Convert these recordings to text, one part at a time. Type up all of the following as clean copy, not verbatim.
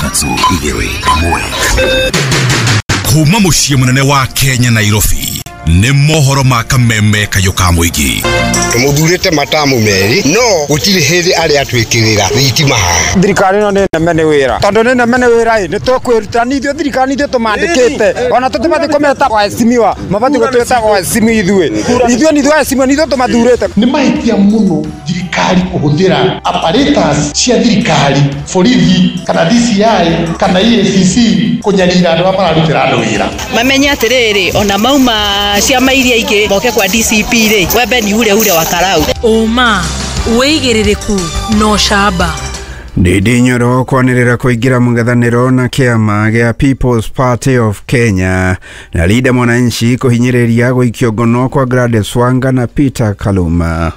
3-2-1 kuma muciĩ munene wa Kenya Nairobi ni mohoro ma kameme kayoka muigi muthurite matamu meri no gutiri hindi ari atwikirira thitima ha thirikari no ne mene wira tondu ne mene wira ni tukwiruta nithio thirikari nithio tumandikite ona tutimati kometa kwa esimiwa mabati gutweta kwa esimi ithue nithio esimiwa nithio tumathurite ni mahitia muno thirikari kuhuthira apparatus cia thirikari borithi kana DCI kana EACC kunyarira andu amararutira andu wira mamenya atiriri ona mauma ciama iria ingi moke kwa DCP ri wembe ni ure wa karau oma weigiririku no shaba Ndindi Nyoro kwanirira kuingira mungethaniro na kiama gia People's Party of Kenya na Linda Mwananchi kuhinyiriria guikio ngono kwa Gladys Wanga na Peter Kaluma.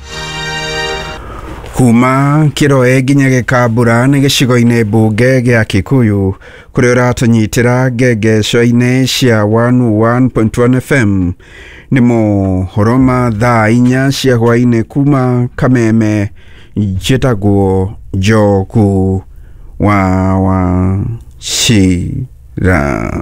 Kuma kiroe nginya gikambura ni gicigo-ine mbunge gia Kikuyu kuria uratunyitira ngengeco-ine cia 101.1 FM ni mohoro ma thaa 4 cia hwaine kuma Kameme njitagwo Njogu wa Shira.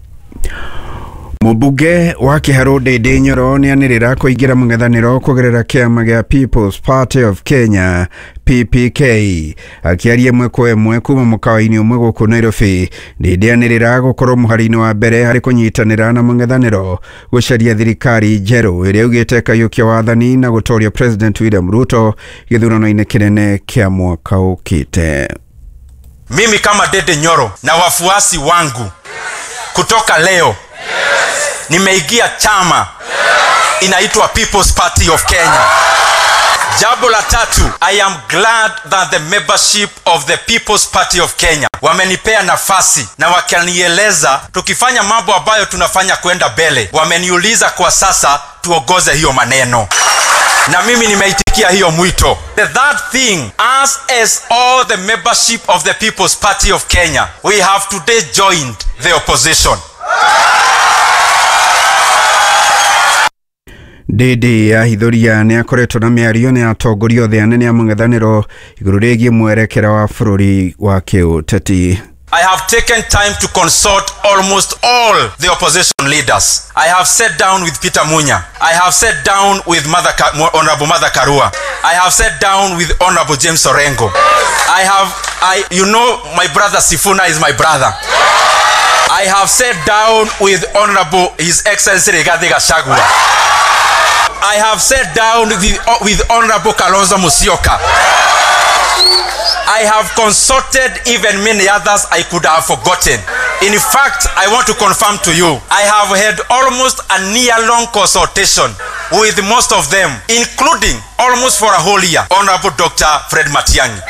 Mubunge wa Kiharu Ndindi Nyoro ni anirira kuingira mungethaniro kugerera kiama gia People's Party of Kenya PPK akiaria mwe kwa mwe kuma mukawa-ini umwe guku Nairobi. Ndindi anirira gukorwo muhari-ini wa mbere hari kunyitanira na mungethaniro gucaria thirikari njeru iria ugite kayukia wathani na gutoria President William Ruto githurano-ini kinene kia mwaka ukite. Mimi kama Ndindi Nyoro na wafuasi wangu kutoka leo nimeingia chama inaitwa People's Party of Kenya. Jambo la tatu, I am glad that the membership of the People's Party of Kenya wamenipea nafasi na wakanieleza tukifanya mambo ambayo tunafanya kwenda mbele. Wameniuliza kwa sasa tuongoze hiyo maneno na mimi nimeitikia hiyo mwito. The third thing, as all the membership of the People's Party of Kenya, we have today joined the opposition. Ndindi ya hithuria ni akoretwo na miario ni atongoria othe anene a mungethaniro iguru rigie mwerekera wa bururi wa kiuteti. I have taken time to consult almost all the opposition leaders. I have sat down with Peter Munya. I have sat down with Honorable Mother Karua. I have sat down with Honorable James Orengo. You know my brother Sifuna is my brother. I have sat down with Honorable His Excellency Rigathi Gachagua. I have sat down with Honorable Kalonzo Musyoka. I have consulted even many others I could have forgotten. In fact, I want to confirm to you, I have had almost a near-long consultation with most of them, including almost for a whole year, Honorable Dr. Fred Matiang'i.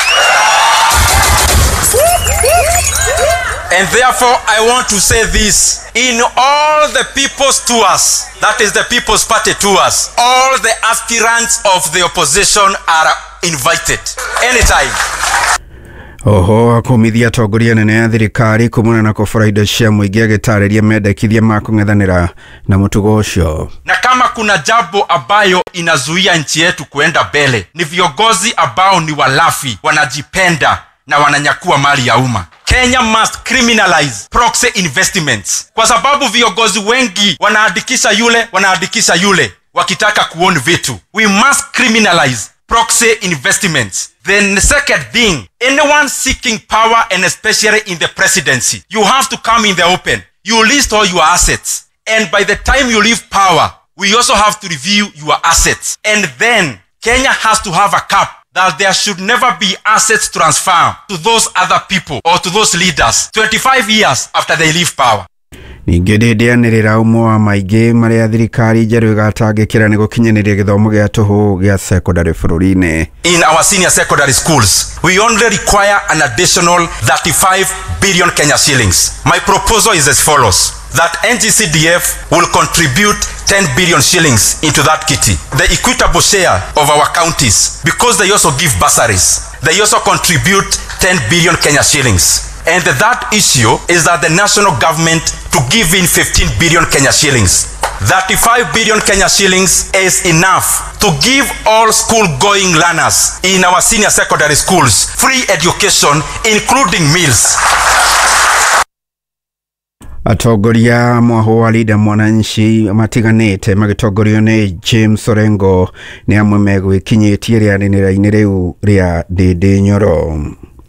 And therefore, I want to say this. In all the people's tours, that is the People's Party tours, all the aspirants of the opposition are invited. Anytime. Oho akumithia atongoria nene ya thirikari kumana na kufuraida cia muingi agitariria mendekithia ma kungethanira na mutugo ucio. Na kama kuna jambo ambayo inazuia nchi yetu kuenda mbele, ni viongozi ambao ni walafi, wanajipenda na wananyakua mali ya umma. Kenya must criminalize proxy investments. Kwa sababu viongozi wengi wanaandikisha yule wakitaka kuown vitu. We must criminalize proxy investments. Then the second thing, anyone seeking power, and especially in the presidency, you have to come in the open. You list all your assets. And by the time you leave power, we also have to review your assets. And then Kenya has to have a cap that there should never be assets transfer to those other people or to those leaders 25 years after they leave power. Ningi Ndindi anirira umwe wa maingi maria thirikari njeru igatangikira ni gukinyaniria githomo gia tuhu gia secondary bururi-ini. In our senior secondary schools, we only require an additional 35 billion Kenya shillings. My proposal is as follows: that NGCDF will contribute 10 billion shillings into that kitty. The equitable share of our counties, because they also give bursaries, they also contribute 10 billion Kenya shillings. And that issue is that the national government to give in 15 billion Kenya shillings. 35 billion Kenya shillings is enough to give all school-going learners in our senior secondary schools free education, including meals. Atongoria mwaho wa Linda Mwananchi matiganite magitongorio ni James Orengo ni amwe megwikinyitie rianinira-ini riu ria Ndindi Nyoro.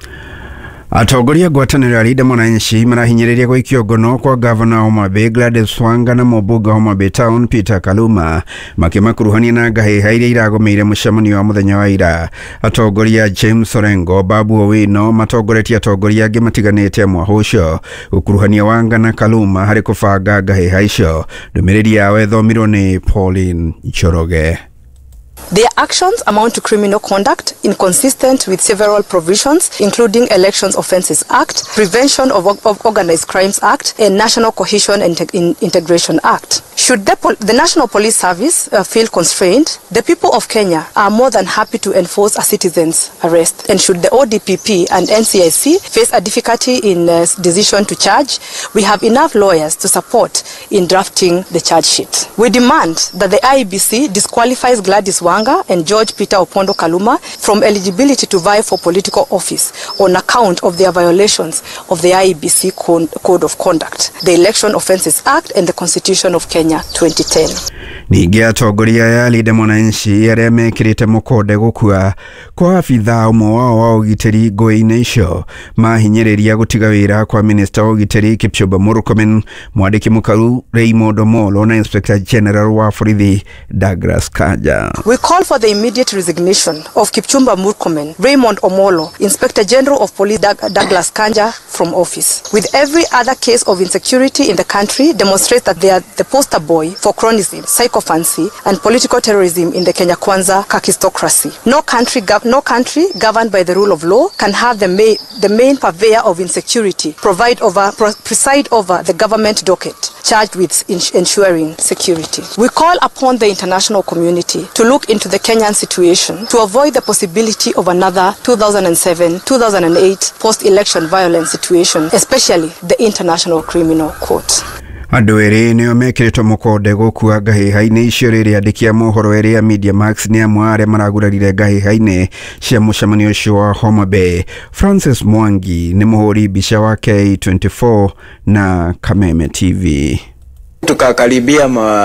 Atongoria ngwataniro ya Linda Mwananchi marahinyiriria gwikio ngono kwa Governor Homa Bay Gladys Wanga na mũmbunge Homa Bay Town Peter Kaluma makimakuruhania na ngahiha iria iragomeire mucemanio wa muthenya wa ira. Atongoria James Orengo, Babu Owino matongoretie atongoria angi matiganite mwaho ucio gukuruhania Wanga na Kaluma hari kubanga ngahiha icio. Ndumiriri yawe thomirwo ni Pauline Njoroge. Their actions amount to criminal conduct inconsistent with several provisions, including Elections Offences Act, Prevention of Organized Crimes Act, and National Cohesion and Integration Act. Should the National Police Service feel constrained, the people of Kenya are more than happy to enforce a citizen's arrest. And should the ODPP and NCIC face a difficulty in decision to charge, we have enough lawyers to support in drafting the charge sheet. We demand that the IEBC disqualifies Gladys Wanga and George Peter Opondo Kaluma from eligibility to vie for political office on account of their violations of the IEBC Code of Conduct, the Election Offences Act, and the Constitution of Kenya 2010. Ningi atongoria ya Linda Mwananchi aria mekirite mukode gukua kwa afitha umwe wao wa ugitiri ngũĩ-inĩ icio mahinyĩrĩria gũtiga wĩra kwa Minister wa ugitiri Kipchumba Murkomen, mwandĩki mũkaru Raymond Omolo na Inspector General wa borithi Douglas Kanja. We call for the immediate resignation of Kipchumba Murkomen, Raymond Omolo, Inspector General of Police Douglas Kanja from office. With every other case of insecurity in the country demonstrates that they are the poster boy for chronism, psychophancy, and political terrorism in the Kenya Kwanza kakistocracy. No country governed by the rule of law can have the main purveyor of insecurity preside over the government docket charged with ensuring security. We call upon the international community to look into the Kenyan situation to avoid the possibility of another 2007-2008 post-election violence situation, especially the International Criminal Court. Andu eri nio mekirito mukode gukua ngahiha-ini icio riria andiki a mohoro eri ya Media Max ni amwe aria maragurarire ngahiha-ini cia mucemanio ucio wa Homa Bay. Francis Mwangi ni muhuri mbica wa K24 na Kameme TV. Tukakaribia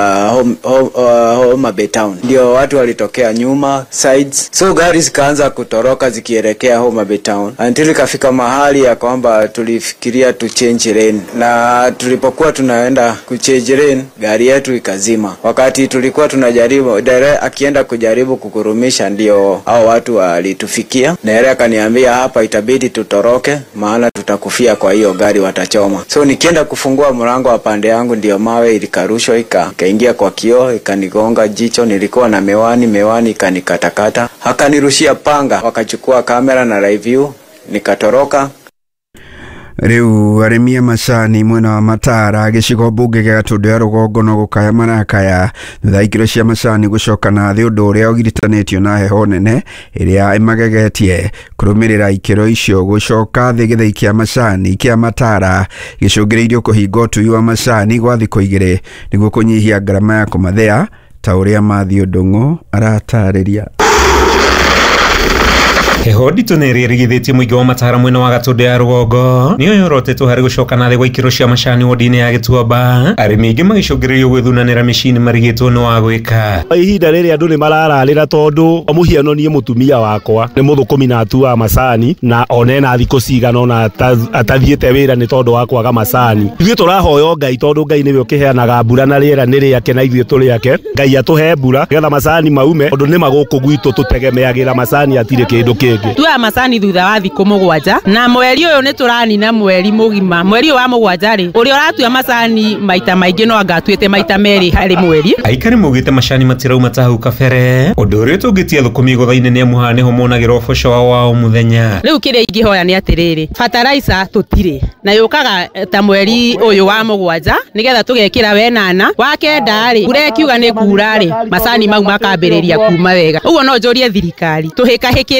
Homa Bay Town, ndio watu walitokea nyuma sides, so gari zikaanza kutoroka zikielekea Homa Bay Town until kafika mahali ya kwamba tulifikiria tu change lane, na tulipokuwa tunaenda ku change lane gari yetu ikazima. Wakati tulikuwa tunajaribu akienda kujaribu kukurumisha, ndio hao watu walitufikia na yeye akaniambia hapa itabidi tutoroke maana tutakufia kwa hiyo gari watachoma. So nikienda kufungua mlango wa pande yangu, ndio mawe ilikarushwa ikaingia kwa kioo ikanigonga jicho. Nilikuwa na mewani ikanikatakata, akanirushia panga, wakachukua kamera na live view, nikatoroka. Riu aremia macani mwena wa Matara gicigo mbunge gia Gatundu ya Rugongo no gukaya marakaya thutha ikiro cia macani gucoka na thi undu uria ugiritanitio na heho nene iria imagegetie. Kurumirira ikiro icio gucoka thi githai kia macani kia Matara gicungiriirio kuhinga utui wa macani gwa thikũ 2 niguo kunyihia ngarama ya kumathea, ta uria Mathio Ndung'u aratariria. Heho nditũ nĩ ĩrĩgithĩtie mũingĩ wa Matara mwena wa Gatundu ya Rugongo nĩyo yorotetwo harĩ gũcoka na thĩ gwa ikĩro cia macani wodi-inĩ ya Gĩtuamba, arĩmi aingĩ magĩcũngĩrĩrio gwĩthunanĩra mĩciĩ-inĩ marigĩtwo nĩ wa gwĩka. Ihinda rĩrĩa andũ nĩ marararĩra tondũ mũhiano niĩ mũtumia wakwa nĩ mũthũkũmi na atuaga macani, na onena thikũ cigana ona atathiĩte wĩra nĩ tondũ wa kwaga macani. Ithuĩ tũrahoya Ngai tondũ Ngai nĩwe ũkĩheanaga mbura na rĩera nĩ rĩake na ithuĩ tũrĩake. Ngai atũhe mbura nĩgetha macani maume, tondũ nĩ magũkũ gwitũ tũtegemeagĩra macani, atirĩ kĩndũ kĩngĩ. Tuoya macani thutha wa thikũ 7 na mweri ũyũ nĩ tũranina mweri mũgima. Mweri wa 7 rĩ, ũrĩa ũratua macani maita maingĩ no angatuĩte maita 2 harĩ mweri. Aikari maugĩte macani matirauma ta hau kabere, ũndũ ũrĩa tũngĩtia thũkũmi gũthainĩ nĩ amu haha nĩho monagĩra ũboco wao mũthenya. Rĩu kĩrĩa ingĩhoya nĩ atĩrĩrĩ, fertilizer tũtirĩ na yũkaga ta mweri ũyũ wa 7 nĩgetha tũgekĩra wenana wa kenda rĩ, mbura ĩkiuga nĩ kuura rĩ, macani mau makambĩrĩria kuma wega. Ũguo no njũrie thirikari tũhĩkahĩkĩre ũndũ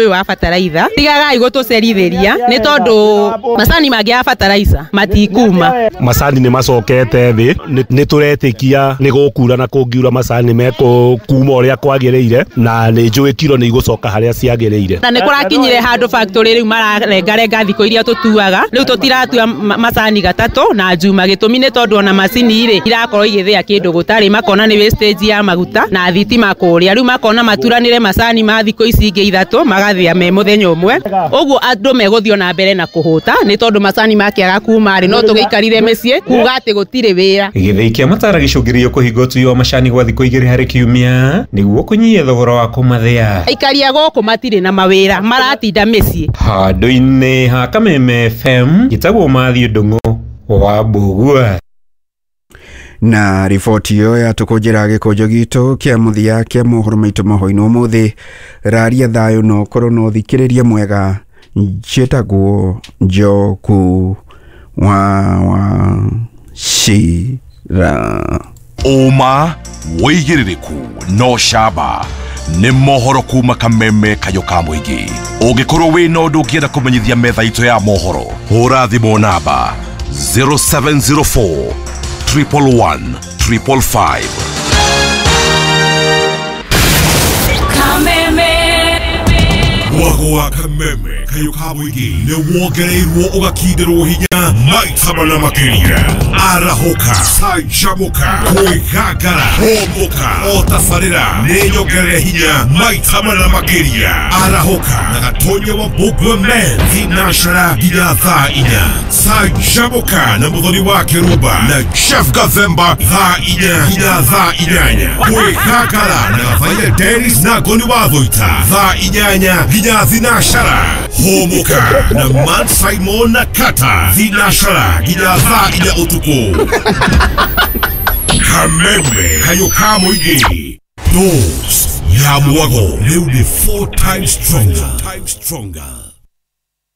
ũndũ ũyũ wa bataraitha tigagai gũtũcerithĩria nĩ tondũ macani mangĩ ya bataraitha matikuma. Macani nĩ macokete thĩ, nĩ tũretĩkia nĩ gũkura na kũngiura macani mekuma ũrĩa kwagĩrĩire na nĩ njũĩ kiro nĩ igũcoka harĩa ciagĩrĩire. Na nĩ kũrakinyire handũ factory rĩu mararengarenga thikũ iria tũtuaga, rĩu tũtiratua macani gatatũ na njuma. Gĩtũmi nĩ tondũ ona macini irĩ irakorwo igĩthĩa kĩndũ gũtarĩ, makona nĩ wastage ya maguta na thitima kũrĩa, rĩu makona maturanĩre macani ma thikũ ici ingĩ ithatũ magathĩa me mũthenya ũmwe. Ũguo andũ megũthio na mbere na kũhũta nĩ tondũ macani makĩaga kuma rĩ no tũgĩikarire mĩciĩ kuga atĩ gũtirĩ wĩra. Gĩthĩi kĩa Matara gĩcũngĩrĩirio kũhinga ũtui wa macani gwa thikũ 2 harĩ kiumia nĩguo kũnyihia thogora wa kũmathĩa. Aikaria gũkũ matirĩ na mawĩra, maratinda mĩciĩ. Handũ-inĩ ha Kameme FM gĩtagwo Mathiũ Ndung'u wa Mbugua. Na riboti yo yatukũnjĩra gĩkũnjo gitũ kĩa mũthia kĩa mohoro maitũ mahoinĩ ũmũthĩ. Raria thayũ no korwo no thikĩrĩria mwega. Njĩtagwo Njoku wa Shira. Ũma wĩigĩrĩrĩku no camba nĩ mohoro kuma Kameme kayo ka mũingĩ. Ũngĩkorwo wĩ na ũndũ ũngĩenda kũmenyithia metha itũ ya mohoro, hũra thimũ namba 0704 111 555. Wago wa Kameme kayo ka mũingĩ nĩ wongereirwo ũgakindĩrwo hinya maita mana makĩria. Arahoka, canjamũka, kwĩgangara, homboka, o tabarĩra nĩ nyongerere hinya maita mana makĩria. Arahoka na gatonye wa Mbugua Men thinacara nginya thaa 4. Canjamũka na mũthoni wa Kĩrumba na Chef Gathemba thaa 4 nginya thaa 8. Kwĩgangara na Gabaire Dennis na Ngoni wa Thũita thaa 8 nginya thinacara. Homoka na Man Simon na Kata thinacara nginya thaa 4 ũtukũ. Kameme kayo ka mũingĩ. Dose ya Mwago rĩu nĩ 4 times stronger.